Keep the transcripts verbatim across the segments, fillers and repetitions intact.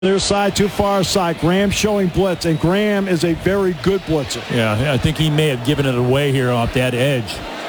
Near side, too far side. Graham showing blitz, and Graham is a very good blitzer. Yeah, I think he may have given it away here off that edge.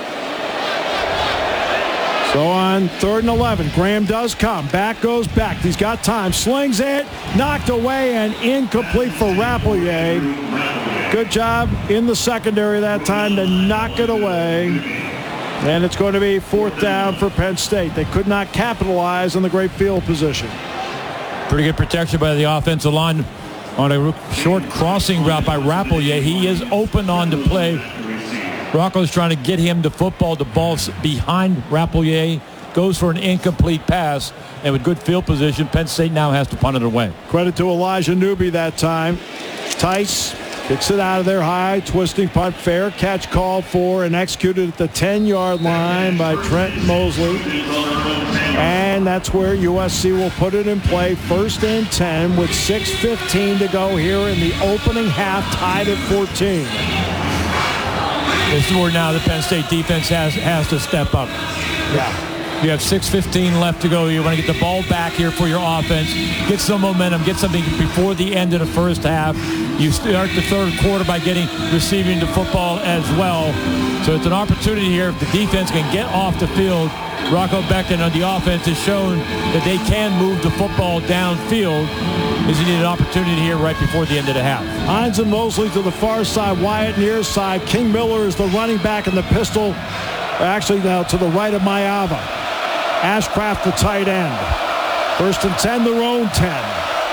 So on third and eleven, Graham does come. Back goes back. He's got time. Slings it. Knocked away and incomplete for Rappleyea. Good job in the secondary that time to knock it away. And it's going to be fourth down for Penn State. They could not capitalize on the great field position. Pretty good protection by the offensive line on a short crossing route by Rappleyea. He is open on the play. Rocco's trying to get him the football. The ball's behind Rappleyea. Goes for an incomplete pass. And with good field position, Penn State now has to punt it away. Credit to Elijah Newby that time. Tice kicks it out of there high. Twisting punt, fair catch called for and executed at the ten-yard line by Trent Mosley. And that's where U S C will put it in play. First and ten with six fifteen to go here in the opening half, tied at fourteen. This is where now the Penn State defense has, has to step up. Yeah. You have six fifteen left to go. You want to get the ball back here for your offense. Get some momentum. Get something before the end of the first half. You start the third quarter by getting receiving the football as well. So it's an opportunity here if the defense can get off the field. Rocco Beckton on the offense has shown that they can move the football downfield. Is he need an opportunity here right before the end of the half. Hines and Mosley to the far side. Wyatt near side. King Miller is the running back in the pistol. Actually now to the right of Mayava. Ashcraft the tight end. First and ten, their own ten.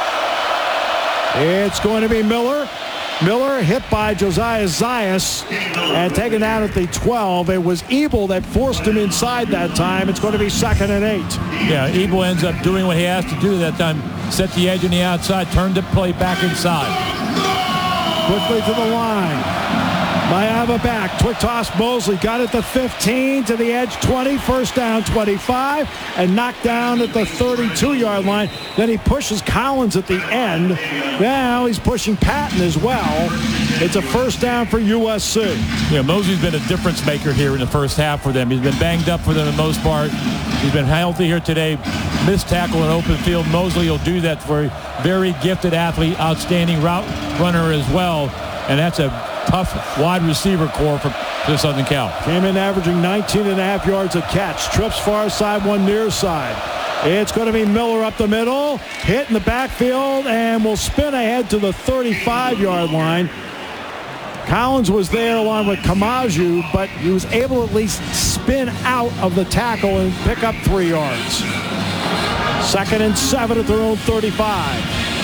It's going to be Miller. Miller hit by Josiah Zayas and taken down at the twelve. It was Ebel that forced him inside that time. It's going to be second and eight. Yeah, Ebel ends up doing what he has to do that time. Set the edge on the outside, turned the play back inside. Quickly to the line. Mayava back. Quick toss. Mosley got it to fifteen, to the edge twenty. First down twenty-five and knocked down at the thirty-two-yard line. Then he pushes Collins at the end. Now he's pushing Patton as well. It's a first down for U S C. Yeah, Mosley's been a difference maker here in the first half for them. He's been banged up for them in the most part. He's been healthy here today. Missed tackle in open field. Mosley will do that for a very gifted athlete, outstanding route runner as well. And that's a tough wide receiver core for the Southern Cal. Came in averaging nineteen and a half yards a catch. Trips far side, one near side. It's going to be Miller up the middle. Hit in the backfield and will spin ahead to the thirty-five-yard line. Collins was there along with Kamaju, but he was able to at least spin out of the tackle and pick up three yards. Second and seven at their own thirty-five.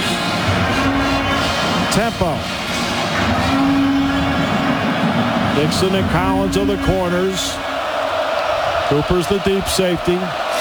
Tempo. Dixon and Collins are the corners. Cooper's the deep safety.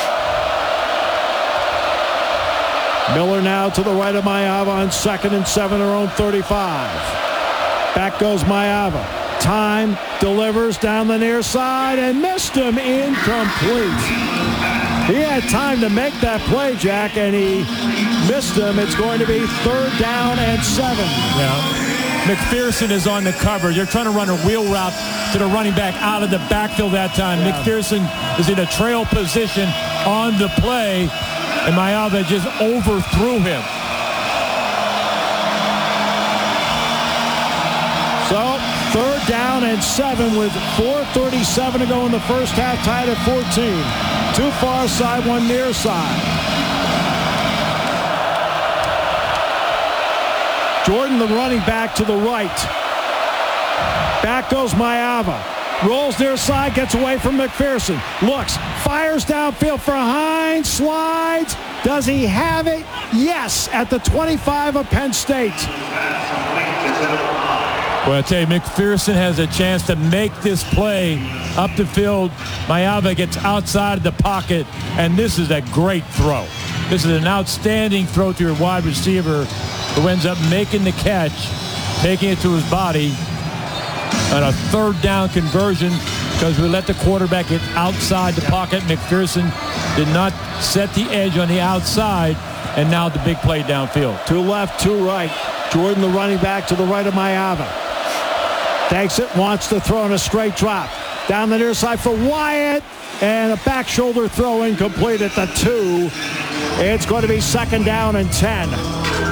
Miller now to the right of Mayava on second and seven, their own thirty-five. Back goes Mayava. Time, delivers down the near side and missed him. Incomplete. He had time to make that play, Jack, and he missed him. It's going to be third down and seven. Yeah. McPherson is on the cover. They're trying to run a wheel route to the running back out of the backfield that time. Yeah. McPherson is in a trail position on the play, and Mayava just overthrew him. So, third down and seven with four thirty-seven to go in the first half, tied at fourteen. Two far side, one near side. Jordan, the running back, to the right. Back goes Mayava. Rolls near side, gets away from McPherson. Looks, fires downfield for Hines, slides. Does he have it? Yes, at the twenty-five of Penn State. Well, I tell you, McPherson has a chance to make this play up the field. Mayava gets outside of the pocket, and this is a great throw. This is an outstanding throw to your wide receiver who ends up making the catch, taking it to his body. And a third down conversion because we let the quarterback get outside the pocket. McPherson did not set the edge on the outside, and now the big play downfield. Two left, two right. Jordan, the running back, to the right of Mayava. Takes it, wants to throw in a straight drop. Down the near side for Wyatt, and a back shoulder throw incomplete at the two. It's going to be second down and ten.